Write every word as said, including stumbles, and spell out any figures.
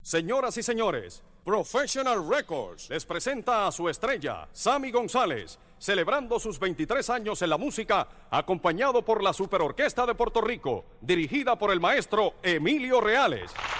Señoras y señores, Professional Records les presenta a su estrella, Sammy González, celebrando sus veintitrés años en la música, acompañado por la Superorquesta de Puerto Rico, dirigida por el maestro Emilio Reales.